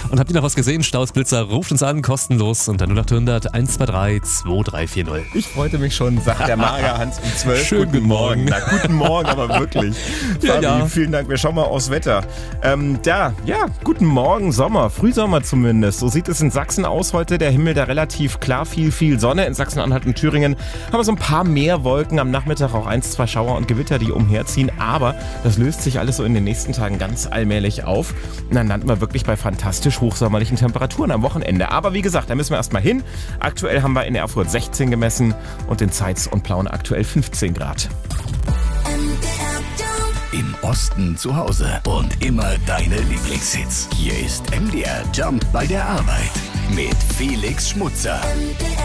Und habt ihr noch was gesehen? Staus, Blitzer, ruft uns an, kostenlos unter 0800 123 2340. Ich freute mich schon, sagt der Magerhans um 12. Schönen guten Morgen. Na, guten Morgen, aber wirklich. Fabi, ja. vielen Dank. Wir schauen mal aufs Wetter. Guten Morgen, Sommer, Frühsommer zumindest. So sieht es in Sachsen aus heute. Der Himmel da relativ klar, viel Sonne. In Sachsen-Anhalt und Thüringen haben wir so ein paar mehr Wolken. Am Nachmittag auch 1, 2 Schauer und Gewitter, die umherziehen. Aber das löst sich alles so in den nächsten Tagen ganz allmählich auf. Und dann landen wir wirklich bei fantastisch hochsommerlichen Temperaturen am Wochenende. Aber wie gesagt, da müssen wir erstmal hin. Aktuell haben wir in Erfurt 16 gemessen und in Zeitz und Plauen aktuell 15 Grad. Im Osten zu Hause und immer deine Lieblingshits. Hier ist MDR Jump bei der Arbeit mit Felix Schmutzer.